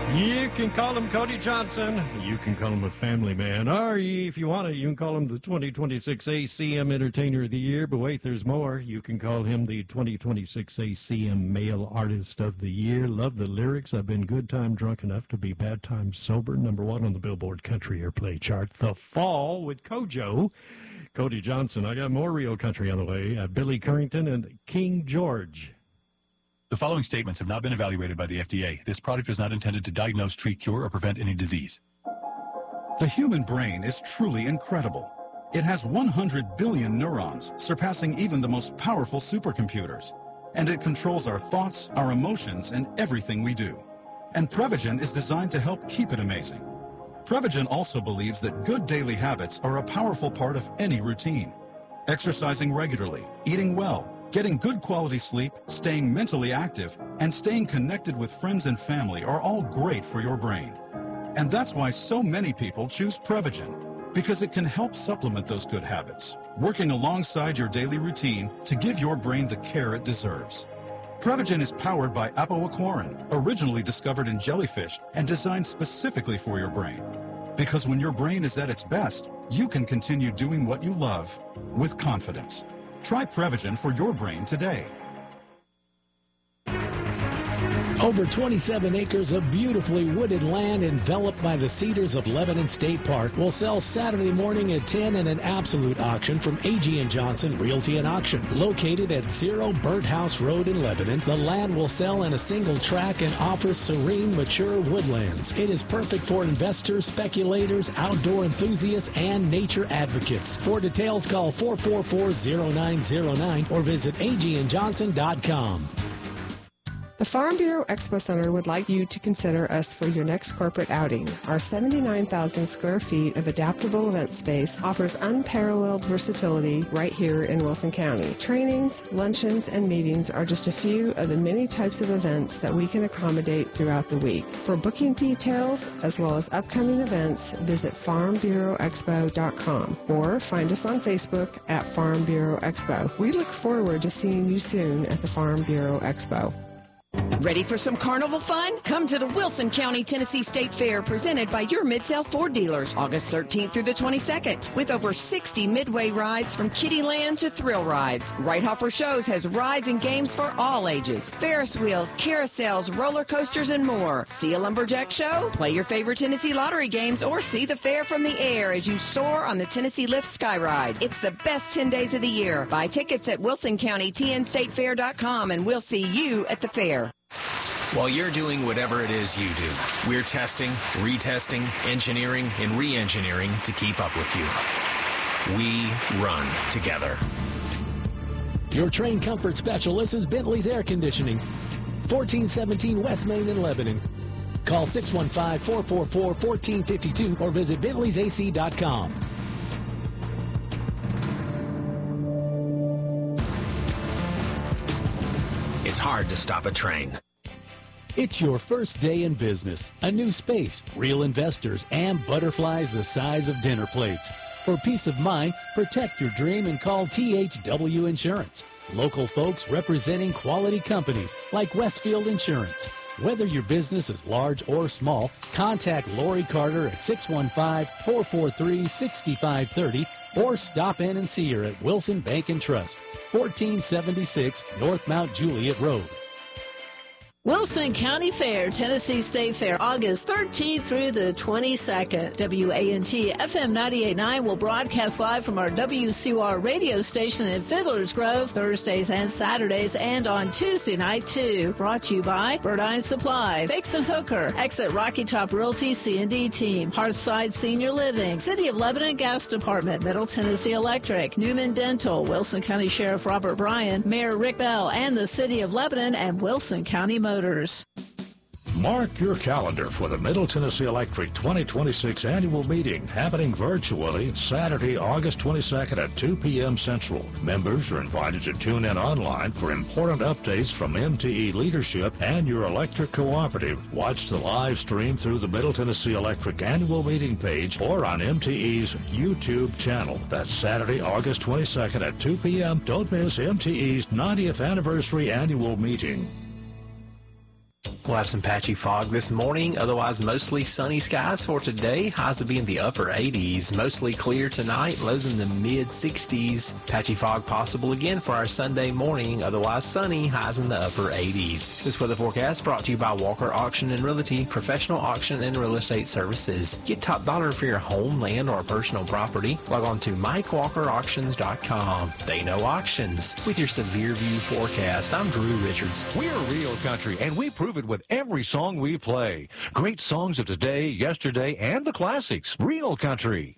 You can call him Cody Johnson. You can call him a family man. Or if you want to, you can call him the 2026 ACM Entertainer of the Year. But wait, there's more. You can call him the 2026 ACM Male Artist of the Year. Love the lyrics. I've been good time drunk enough to be bad time sober. #1 on the Billboard Country Airplay chart. The Fall with Kojo. Cody Johnson. I got more real country on the way. Billy Currington and King George. The following statements have not been evaluated by the FDA. This product is not intended to diagnose, treat, cure, or prevent any disease. The human brain is truly incredible. It has 100 billion neurons, surpassing even the most powerful supercomputers. And it controls our thoughts, our emotions, and everything we do. And Prevagen is designed to help keep it amazing. Prevagen also believes that good daily habits are a powerful part of any routine. Exercising regularly, eating well, getting good quality sleep, staying mentally active, and staying connected with friends and family are all great for your brain. And that's why so many people choose Prevagen, because it can help supplement those good habits, working alongside your daily routine to give your brain the care it deserves. Prevagen is powered by apoaquarin, originally discovered in jellyfish and designed specifically for your brain. Because when your brain is at its best, you can continue doing what you love with confidence. Try Prevagen for your brain today. Over 27 acres of beautifully wooded land enveloped by the cedars of Lebanon State Park will sell Saturday morning at 10 in an absolute auction from A.G. & Johnson Realty and Auction. Located at 0 Birdhouse Road in Lebanon, the land will sell in a single track and offers serene, mature woodlands. It is perfect for investors, speculators, outdoor enthusiasts, and nature advocates. For details, call 444-0909 or visit agandjohnson.com. The Farm Bureau Expo Center would like you to consider us for your next corporate outing. Our 79,000 square feet of adaptable event space offers unparalleled versatility right here in Wilson County. Trainings, luncheons, and meetings are just a few of the many types of events that we can accommodate throughout the week. For booking details, as well as upcoming events, visit FarmBureauExpo.com or find us on Facebook at Farm Bureau Expo. We look forward to seeing you soon at the Farm Bureau Expo. Ready for some carnival fun? Come to the Wilson County, Tennessee State Fair presented by your Mid-South Ford dealers August 13th through the 22nd with over 60 midway rides from Kittyland to thrill rides. Reithofer Shows has rides and games for all ages. Ferris wheels, carousels, roller coasters, and more. See a lumberjack show? Play your favorite Tennessee lottery games or see the fair from the air as you soar on the Tennessee Lift Sky Ride. It's the best 10 days of the year. Buy tickets at WilsonCountyTNStateFair.com and we'll see you at the fair. While you're doing whatever it is you do, we're testing, retesting, engineering, and re-engineering to keep up with you. We run together. Your train comfort specialist is Bentley's Air Conditioning, 1417 West Main in Lebanon. Call 615-444-1452 or visit Bentley'sAC.com. It's hard to stop a train. It's your first day in business, a new space, real investors, and butterflies the size of dinner plates. For peace of mind, protect your dream and call THW Insurance. Local folks representing quality companies like Westfield Insurance. Whether your business is large or small, contact Lori Carter at 615-443-6530 or stop in and see her at Wilson Bank and Trust, 1476 North Mount Juliet Road. Wilson County Fair, Tennessee State Fair, August 13th through the 22nd. WANT FM 98.9 will broadcast live from our WCUR radio station in Fiddler's Grove, Thursdays and Saturdays, and on Tuesday night, too. Brought to you by Bird Eye Supply, Bakes and Hooker, Exit Rocky Top Realty C&D Team, Hearthside Senior Living, City of Lebanon Gas Department, Middle Tennessee Electric, Newman Dental, Wilson County Sheriff Robert Bryan, Mayor Rick Bell, and the City of Lebanon and Wilson County Motors. Mark your calendar for the Middle Tennessee Electric 2026 annual meeting happening virtually Saturday, August 22nd at 2 p.m. Central. Members are invited to tune in online for important updates from MTE leadership and your electric cooperative. Watch the live stream through the Middle Tennessee Electric annual meeting page or on MTE's YouTube channel. That's Saturday, August 22nd at 2 p.m. Don't miss MTE's 90th anniversary annual meeting. We'll have some patchy fog this morning, otherwise mostly sunny skies for today. Highs will be in the upper 80s. Mostly clear tonight, lows in the mid-60s. Patchy fog possible again for our Sunday morning, otherwise sunny, highs in the upper 80s. This weather forecast brought to you by Walker Auction and Realty, professional auction and real estate services. Get top dollar for your home, land, or personal property. Log on to MikeWalkerAuctions.com. They know auctions. With your Severe View forecast, I'm Drew Richards. We're real country, and we prove it with every song we play. Great songs of today, yesterday, and the classics. Real country.